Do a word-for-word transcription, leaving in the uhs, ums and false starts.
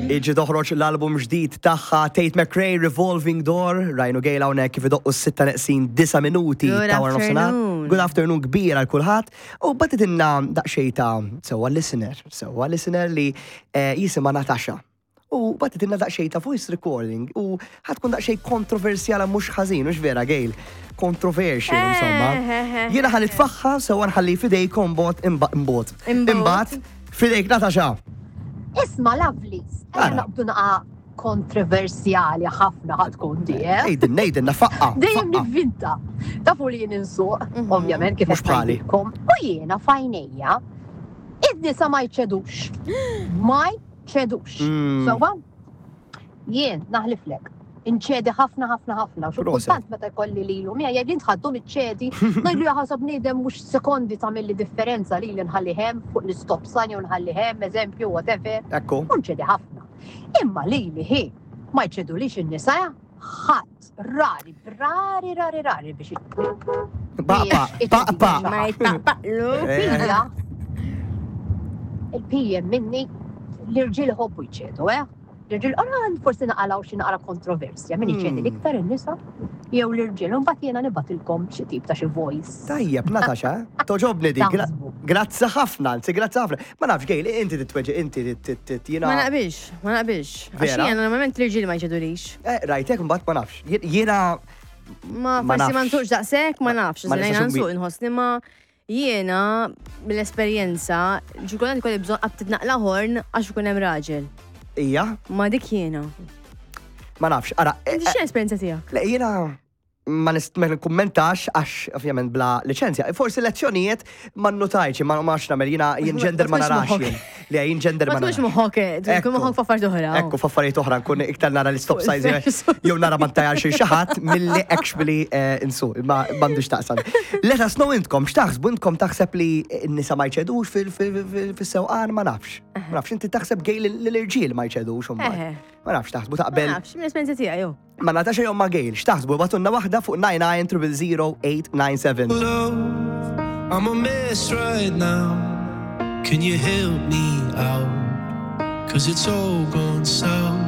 Iġi toħroġ l-album ġdid tagħha Tate McRae Revolving Door, rajnu gejla hawnhekk kif idoqqu s-sitta neqsin disa minuti ta' wara nofsinhar. Good afternoon kbir għal kulħadd. U batidilna daqsxejn ta' sewwa listener, sewwa listener li jisimha Natasha. U batidilna daqsxejn ta' voice recording u ħadkun daqsxejn kontroversjala mhux ħażin, mhux vera Gejl. Controversial, insomma. Jiena ħalli tfaħħa sewwa nħalli fidejkom bot imbot. Imbagħad fidejk Natasha. Isma lovely, għana naqbdu naqa kontroversjali ħafna ħatkun di, eh? Ejdin, ejdin, nafaqqa. Dejjem nivvinta. Tafu li jien insuq, ovvjament, kif għajdikom. U jiena fajnejja, id-nisa ma jċedux. Ma jċedux. Sowa, jien naħliflek. Inċedi ħafna, ħafna, ħafna. Xukkultant meta jkolli lilu. Mija jgħid tħaddu mitċedi, najlu jaħasab nidem mux sekondi tamilli differenza li li nħalliħem fuq l-stop sign u nħalliħem, eżempju, whatever. Ekku. Unċedi ħafna. Imma li li hi, ma jċedu li xin-nisa, ħadd rari, rari, rari, rari biex Paqpa, paqpa. Ma jtaqpaqlu. Pija. Il-pijem minni l-irġil hobbu jċedu, eh? L-irġil, għara forsi naqalaw xi naqra kontroversja, min iċċedi l-iktar il-nisa, jew l-irġil, un bat jena nibatilkom xi tip ta' xi voice. Tajjeb, Natasha, toġobni dik. Grazzi ħafna, anzi, grazzi ħafna. Ma nafx Gejl, inti titweġi, inti tiena. Ma naqbix, ma naqbix. Għax jiena normalment l-irġil ma jċedulix. Rajtek, mbagħad ma nafx. Jiena. Ma forsi ma ntuqx daqshekk, ma nafx. Żejna nsuq inħossni ma jiena mill-esperjenza ġukultant kolli bżonn qatt titnaqla ħorn għax ikun hemm raġel. Ija? Ma dik jiena. Ma nafx, ara. Inti x'in esperienza tiegħek? Le, jiena ma nikkummentax għax ovvjament bla liċenzja. Forsi lezzjonijiet ma nnotajċi, ma max nagħmel jiena jien ġender ma narax jien. Le jien ġender ma narax. Ma tkunx moħħok, tkun moħħok f'affarijiet oħra. Ekku f'affarijiet oħra nkun iktar nara l-stop size jew nara ma ntajjar xi ħadd milli actually insu, ma m'għandux taqsam. Let us know intkom x'taħsbu intkom taħseb li n-nisa ma jċedux fis-sewqan ma nafx. Ma nafx inti taħseb Gejl l-irġiel ma jċedux imbagħad. Ma nafx taħsbu taqbel. Ma nafx, mill-esperienza tiegħi jew. Ma Natasha jew ma Gejl, x'taħsbu batunna waħda fuq nine nine zero zero zero eight nine seven. I'm a mess right now. Can you help me out? 'Cause it's all gone south.